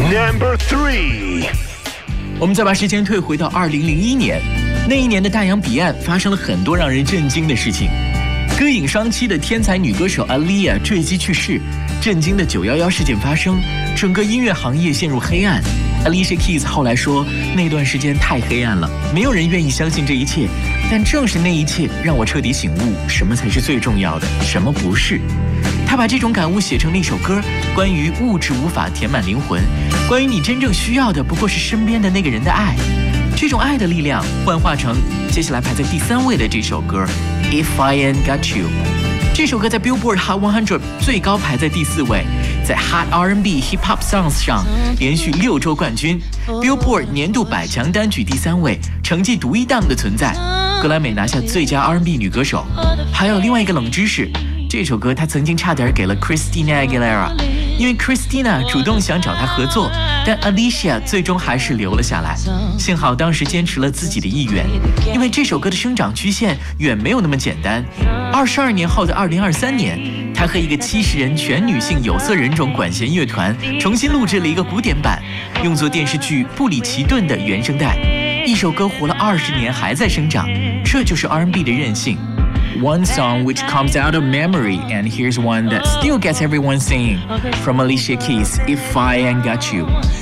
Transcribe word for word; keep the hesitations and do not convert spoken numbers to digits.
Number three， 我们再把时间退回到二零零一年，那一年的大洋彼岸发生了很多让人震惊的事情。歌影双栖的天才女歌手 Aaliyah 坠机去世，震惊的九一一事件发生，整个音乐行业陷入黑暗。Alicia Keys 后来说，那段时间太黑暗了，没有人愿意相信这一切，但正是那一切让我彻底醒悟，什么才是最重要的，什么不是。他把这种感悟写成了一首歌，关于物质无法填满灵魂，关于你真正需要的不过是身边的那个人的爱。这种爱的力量幻化成接下来排在第三位的这首歌 If I Ain't Got You。 这首歌在 Billboard Hot 一百最高排在第四位，在 Hot R and B Hip Hop Songs 上连续六周冠军， Billboard 年度百强单曲第三位，成绩独一档的存在。格莱美拿下最佳 R and B 女歌手。还有另外一个冷知识，这首歌她曾经差点给了 Christina Aguilera， 因为 Christina 主动想找她合作，但 Alicia 最终还是留了下来。幸好当时坚持了自己的意愿，因为这首歌的生长曲线远没有那么简单。二十二年后的二零二三年，她和一个七十人全女性有色人种管弦乐团重新录制了一个古典版，用作电视剧《布里奇顿》的原声带。一首歌活了二十年还在生长，这就是 R and B 的韧性。One song which comes out of memory, and here's one that still gets everyone singing from Alicia Keys, If I Ain't Got You.